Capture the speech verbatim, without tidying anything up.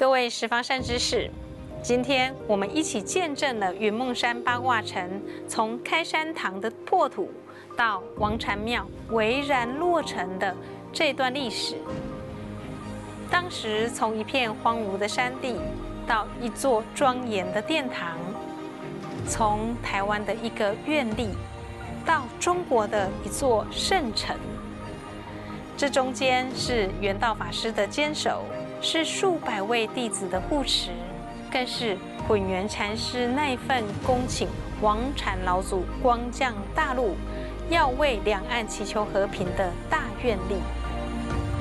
各位十方善知识，今天我们一起见证了云梦山八卦城从开山堂的破土到王禅庙巍然落成的这段历史。当时从一片荒芜的山地到一座庄严的殿堂，从台湾的一个院立到中国的一座圣城，这中间是圆道法师的坚守，是数百位弟子的护持，更是混元禅师那份恭请王禅老祖光降大陆，要为两岸祈求和平的大愿力。